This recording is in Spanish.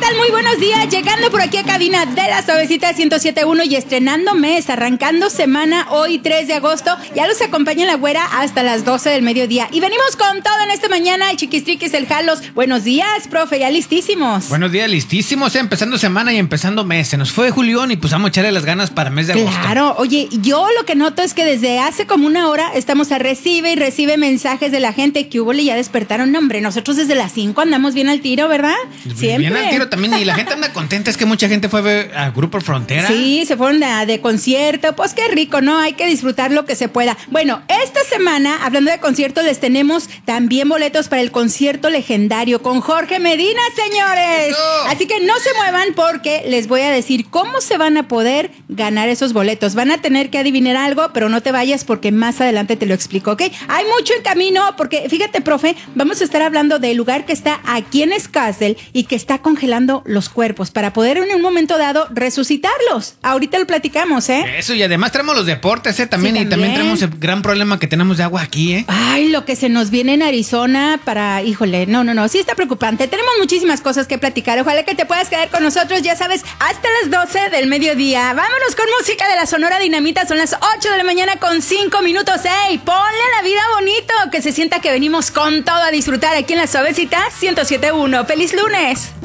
tal? Muy buenos días. Llegando por aquí a cabina de la Suavecita 107.1 y estrenando mes, arrancando semana hoy 3 de agosto. Ya los acompaña la güera hasta las 12 del mediodía. Y venimos con todo en esta mañana, el chiquistriquis, el jalos. Buenos días, profe, ya listísimos. Buenos días, listísimos, empezando semana y empezando mes. Se nos fue Julián y pues vamos a echarle las ganas para mes de agosto. Claro, oye, yo lo que noto es que desde hace como una hora estamos a recibe y recibe mensajes de la gente que hubo y ya despertaron. No, hombre, nosotros desde las 5 andamos bien al tiro, ¿verdad? Siempre. Bien al tiro también, y la gente anda contenta, es que mucha gente fue a ver a Grupo Frontera. Sí, se fueron de concierto, pues qué rico, ¿no? Hay que disfrutar lo que se pueda. Bueno, esta semana, hablando de conciertos, les tenemos también boletos para el concierto legendario con Jorge Medina, señores. ¡Eso! Así que no se muevan porque les voy a decir cómo se van a poder ganar esos boletos. Van a tener que adivinar algo, pero no te vayas porque más adelante te lo explico, ¿ok? Hay mucho en camino porque, fíjate, profe, vamos a estar hablando del lugar que está aquí en Scottsdale y que está congelando los cuerpos para poder en un momento dado resucitarlos. Ahorita lo platicamos, ¿eh? Eso, y además traemos los deportes, también, Sí, y también tenemos el gran problema que tenemos de agua aquí, Ay, lo que se nos viene en Arizona para, híjole, no, sí está preocupante. Tenemos muchísimas cosas que platicar. Ojalá que te puedas quedar con nosotros, ya sabes, hasta las 12 del mediodía. Vámonos con música de la Sonora Dinamita. Son las 8 de la mañana con 5 minutos. ¡Ey! Ponle la vida bonito, que se sienta que venimos con todo a disfrutar aquí en la Suavecita 107.1. ¡Feliz lunes!